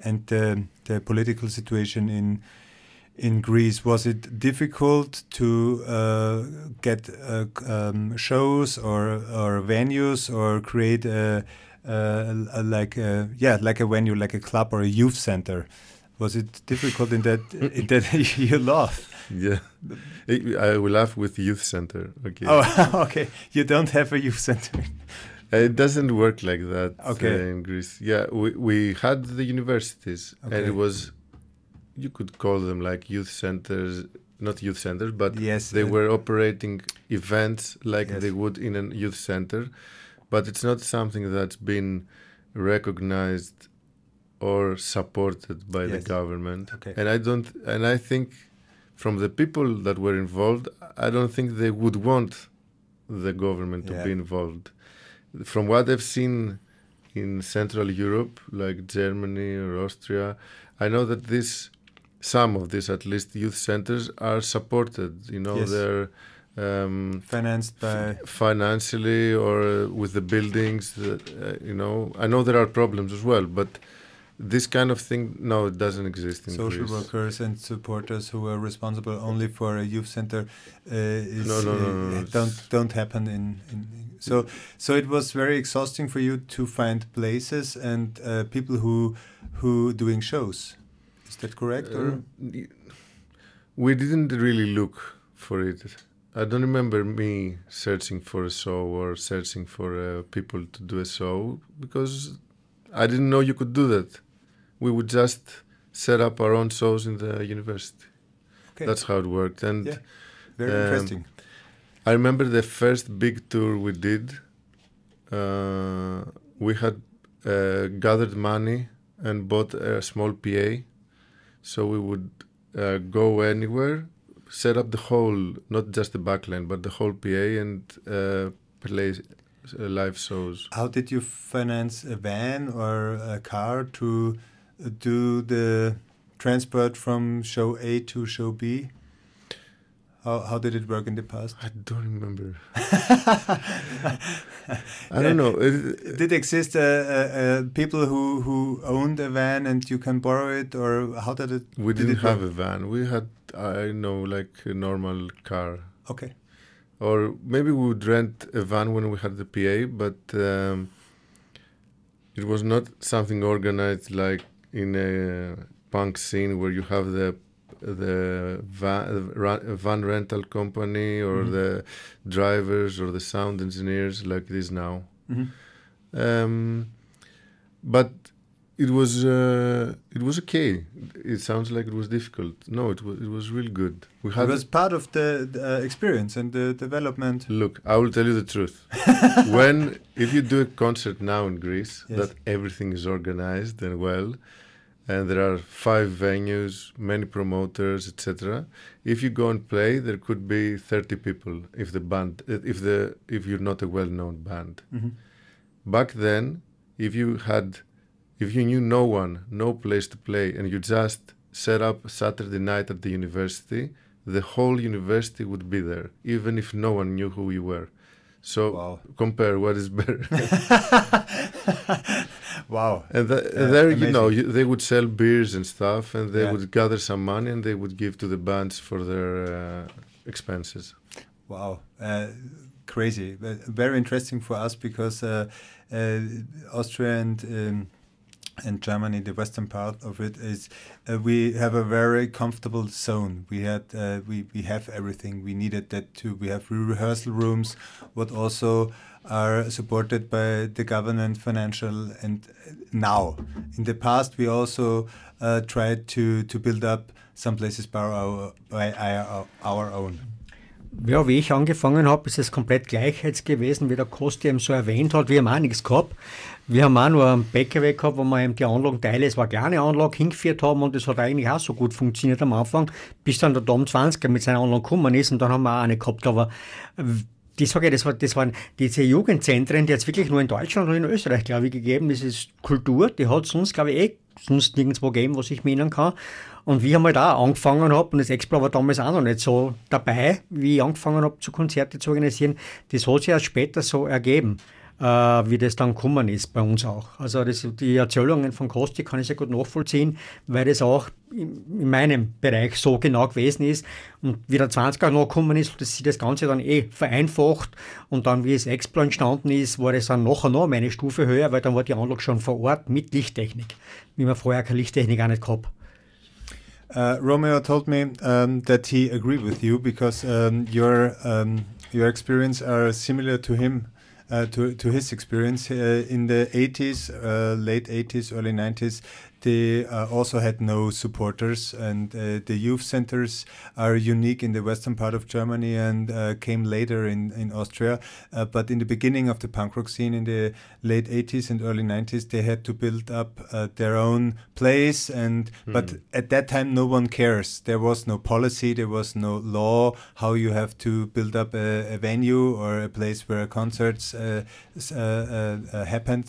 and the political situation in Greece. Was it difficult to get shows or venues or create like a venue, like a club or a youth center? Was it difficult in that you laugh? Yeah, I will laugh with youth center. Okay. Oh, okay. You don't have a youth center. It doesn't work like that in Greece. Yeah, we had the universities, and it was, you could call them like youth centers, not youth centers, but they were operating events like they would in a youth center, but it's not something that's been recognized or supported by the government. Okay. And I think from the people that were involved, I don't think they would want the government to be involved. From what I've seen in Central Europe, like Germany or Austria, I know that some of these, at least, youth centers are supported. They're financed by financially or with the buildings. I know there are problems as well, but this kind of thing, no, it doesn't exist in social Greece. workers and supporters who are responsible only for a youth center don't happen in so it was very exhausting for you to find places and people who doing shows. Is that correct? Or we didn't really look for it. I don't remember me searching for a show or searching for people to do a show, because I didn't know you could do that. We would just set up our own shows in the university. Okay. That's how it worked. And very interesting. I remember the first big tour we did. We had gathered money and bought a small PA. So we would go anywhere, set up the whole, not just the backline, but the whole PA and play live shows. How did you finance a van or a car to do the transport from show A to show B? How did it work in the past? I don't remember. I don't know. Did exist people who owned a van and you can borrow it, or how did it? We didn't have a van. We had, like a normal car. Okay. Or maybe we would rent a van when we had the PA, but it was not something organized like in a punk scene where you have the van rental company or the drivers or the sound engineers like this now. But it was okay. It sounds like it was difficult. No, it was really good. It was part of the experience and the development. Look, I will tell you the truth. If you do a concert now in Greece, that everything is organized and well, and there are 5 venues, many promoters, etc. If you go and play, there could be 30 people if you're not a well-known band. Back then, if you knew no one, no place to play, and you just set up Saturday night at the university, the whole university would be there, even if no one knew who you were. So compare what is better. Wow. And there, they would sell beers and stuff, and they would gather some money, and they would give to the bands for their expenses. Wow. Crazy. Very interesting for us, because Austria and Germany, the western part of it, is we have a very comfortable zone. We have everything we needed that too. We have rehearsal rooms, what also are supported by the government financial. And now, in the past, we also tried to build up some places by our own. Ja, wie ich angefangen habe, ist es komplett gleich jetzt gewesen, wie der Kosti eben so erwähnt hat. Wir haben auch nichts gehabt. Wir haben auch nur einen PKW gehabt, wo wir eben die Anlagenteile, es war eine kleine Anlage, hingeführt haben, und das hat eigentlich auch so gut funktioniert am Anfang, bis dann der Dom 20er mit seiner Anlage gekommen ist, und dann haben wir auch eine gehabt. Aber ich sage, das waren diese Jugendzentren, die jetzt wirklich nur in Deutschland und in Österreich, glaube ich, gegeben. Das ist Kultur, die hat es sonst, glaube ich, sonst nirgendwo gegeben, was ich mir erinnern kann. Und wie ich halt auch angefangen habe, und das Explo war damals auch noch nicht so dabei, wie ich angefangen habe, zu Konzerte zu organisieren, das hat sich erst später so ergeben. wie das dann gekommen ist bei uns auch. Also die Erzählungen von Kosti kann ich sehr gut nachvollziehen, weil das auch in meinem Bereich so genau gewesen ist. Und wie der 20er noch gekommen ist, dass sie das Ganze dann vereinfacht und dann, wie es Explo entstanden ist, war das dann nachher noch eine Stufe höher, weil dann war die Anlage schon vor Ort mit Lichttechnik, wie man vorher keine Lichttechnik auch nicht gehabt. Romeo told me that he agreed with you because your experience are similar to him, to his experience in the 80s, late 80s, early 90s. They also had no supporters, and the youth centers are unique in the western part of Germany and came later in Austria. But in the beginning of the punk rock scene in the late 80s and early 90s, they had to build up their own place. But at that time, no one cares. There was no policy, there was no law how you have to build up a venue or a place where concerts happened.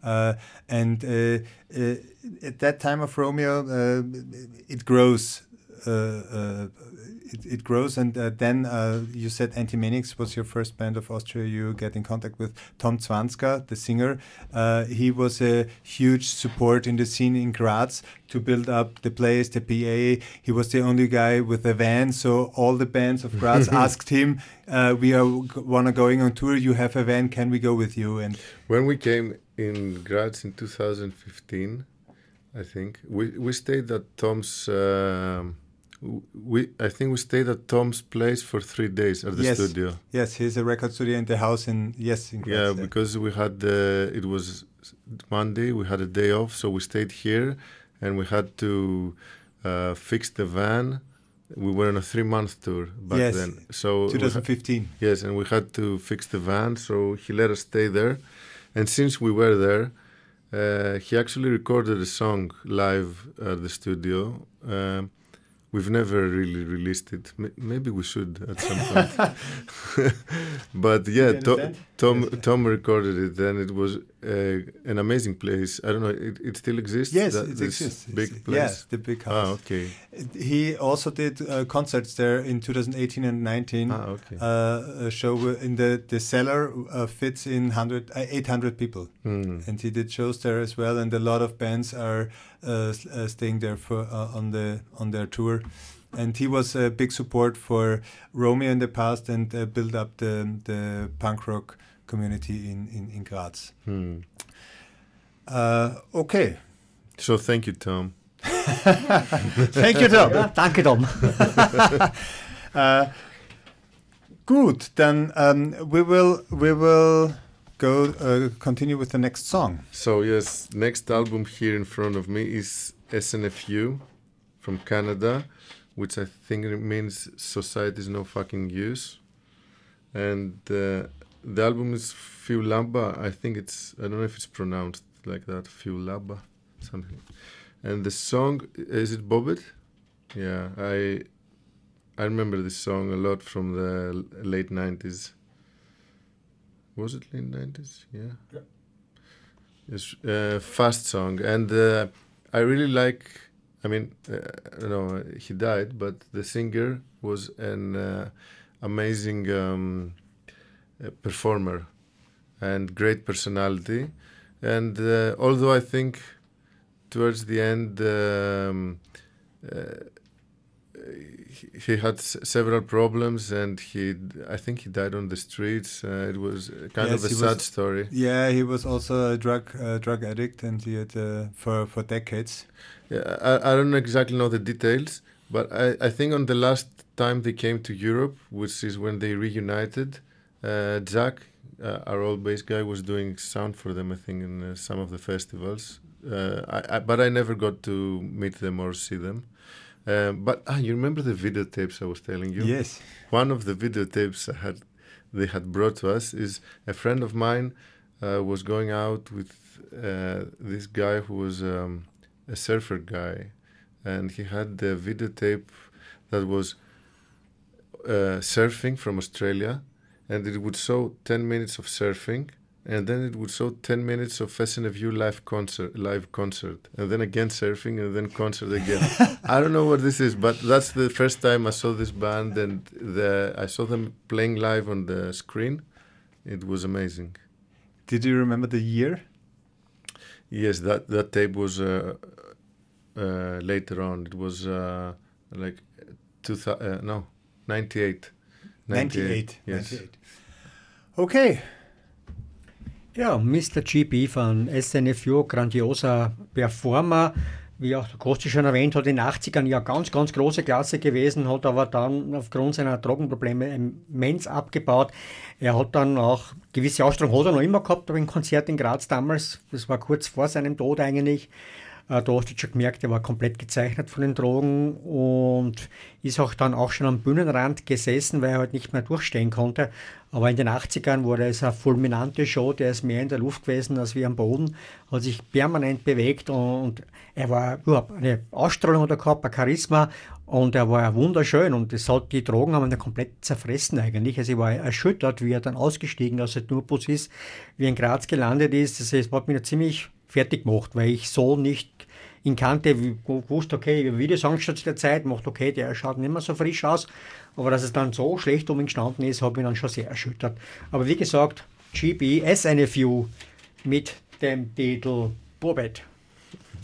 At that time of Romeo, it grows. It grows, and then you said Antimanics was your first band of Austria. You get in contact with Tom Zwanzka, the singer. He was a huge support in the scene in Graz to build up the place, the PA. He was the only guy with a van, so all the bands of Graz asked him, "We wanna going on tour. You have a van? Can we go with you?" And when we came in Graz in 2015, I think we stayed at Tom's. I think we stayed at Tom's place for 3 days at the studio. Yes, he's a record studio in the house in Graz. Yeah, because we had it was Monday. We had a day off, so we stayed here, and we had to fix the van. We were on a 3-month tour back then. So 2015. Yes, and we had to fix the van, so he let us stay there. And since we were there, he actually recorded a song live at the studio. We've never really released it. Maybe we should at some point. But yeah, Tom recorded it, and it was an amazing place. I don't know, it still exists? Yes, it exists. Big place? Yeah, the big house. Ah, okay. He also did concerts there in 2018 and 19. Ah, okay. A show in the cellar fits in 800 people. And he did shows there as well, and a lot of bands are staying there for on their tour. And he was a big support for Romeo in the past and built up the punk rock community in Graz. Okay. So thank you, Tom. Thank you, Tom. Ja, danke, Tom. Gut, then we will continue with the next song. So yes, next album here in front of me is SNFU from Canada, which I think means Society's No Fucking Use. And the album is Fiulaba. I don't know if it's pronounced like that, Fiulaba, something. And the song, is it Bobbit? Yeah, I remember this song a lot from the late 90s. Was it late 90s? Yeah. It's a fast song. And I really like, I don't know, he died, but the singer was an amazing performer and great personality. And although I think towards the end he had several problems, and I think he died on the streets. It was kind of a sad story. Yeah, he was also a drug addict, and he had for decades. Yeah, I don't exactly know the details, but I think on the last time they came to Europe, which is when they reunited, Jack, our old bass guy, was doing sound for them, I think, in some of the festivals. But I never got to meet them or see them. But you remember the videotapes I was telling you? Yes. One of the videotapes they had brought to us is a friend of mine was going out with this guy who was a surfer guy, and he had the videotape that was surfing from Australia, and it would show 10 minutes of surfing, and then it would show 10 minutes of SNFU live concert, and then again surfing, and then concert again. I don't know what this is, but that's the first time I saw this band, and I saw them playing live on the screen. It was amazing. Did you remember the year? Yes, that tape was later on. It was like 98. 98. Yes. 98. Okay. Ja, Mr. GB von SNFU, grandioser Performer, wie auch der Kosti schon erwähnt hat, in den 80ern ja ganz, ganz große Klasse gewesen, hat aber dann aufgrund seiner Drogenprobleme immens abgebaut. Er hat dann auch gewisse Ausstrahlung, hat er noch immer gehabt, aber im Konzert in Graz damals, das war kurz vor seinem Tod eigentlich. Da hast du schon gemerkt, er war komplett gezeichnet von den Drogen und ist auch dann auch schon am Bühnenrand gesessen, weil er halt nicht mehr durchstehen konnte. Aber in den 80ern war das eine fulminante Show, der ist mehr in der Luft gewesen als wie am Boden, hat sich permanent bewegt und er war überhaupt eine Ausstrahlung oder gehabt, ein Charisma und er war wunderschön und die Drogen haben ihn komplett zerfressen eigentlich. Also ich war erschüttert, wie er dann ausgestiegen aus der Tourbus ist, wie er in Graz gelandet ist. Das hat mich ziemlich fertig gemacht, weil ich so nicht ihn kannte, wusste, okay, Videosongstadt zu der Zeit, macht okay, der schaut nicht mehr so frisch aus, aber dass es dann so schlecht um ihn gestanden ist, hat mich dann schon sehr erschüttert. Aber wie gesagt, GB SNFU mit dem Titel Bobet.